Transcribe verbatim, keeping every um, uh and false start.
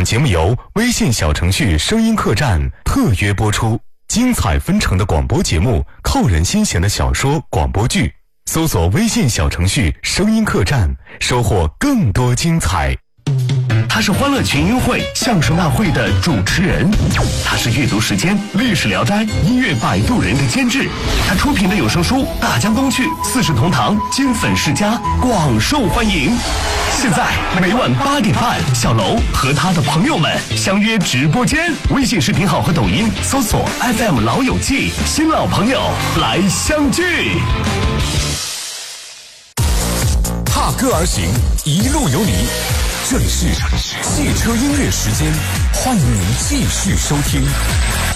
本节目由微信小程序声音客栈特约播出，精彩纷呈的广播节目，扣人心弦的小说广播剧，搜索微信小程序声音客栈，收获更多精彩。 他是欢乐群英会相声大会的主持人，他是阅读时间历史聊斋音乐摆渡人的监制，他出品的有声书《大江东去》《四世同堂》金粉世家广受欢迎。现在每晚八点半，小楼和他的朋友们相约直播间，微信视频号和抖音搜索 F M 老友记，新老朋友来相聚。 踏歌而行，一路有你。这里是汽车音乐时间，欢迎您继续收听。